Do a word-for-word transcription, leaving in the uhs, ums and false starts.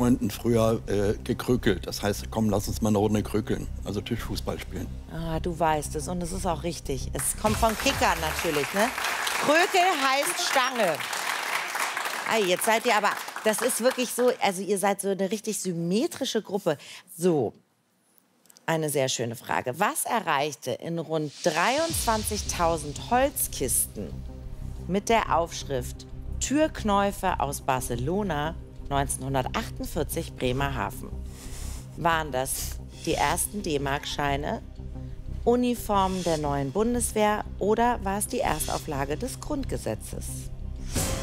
Freunden früher äh, gekrökelt. Das heißt, komm, lass uns mal eine Runde krökeln. Also Tischfußball spielen. Ah, du weißt es und es ist auch richtig. Es kommt von Kickern natürlich, ne? Krökel heißt Stange. Ei, jetzt seid ihr aber, das ist wirklich so, also ihr seid so eine richtig symmetrische Gruppe. So, eine sehr schöne Frage. Was erreichte in rund dreiundzwanzigtausend Holzkisten mit der Aufschrift Türknäufe aus Barcelona neunzehnhundertachtundvierzig Bremerhaven? Waren das die ersten D-Mark-Scheine, Uniformen der neuen Bundeswehr oder war es die Erstauflage des Grundgesetzes?